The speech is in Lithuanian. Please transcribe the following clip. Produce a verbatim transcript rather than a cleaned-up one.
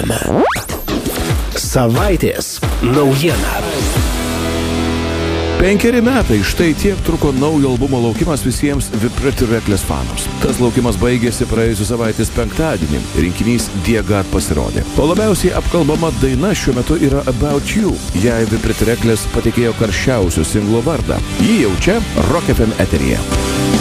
M. Savaitės naujiena. Penkeri metai, štai tiek truko naujo albumo laukimas visiems The Pretty Reckless fanams. Tas laukimas baigėsi praėjusios savaitės penktadienį. Rinkinys Dear God pasirodė. O labiausiai apkalbama daina šiuo metu yra About You. Jai The Pretty Reckless patikėjo karščiausių singlo vardą. Jį jau čia Rock F M eteryje.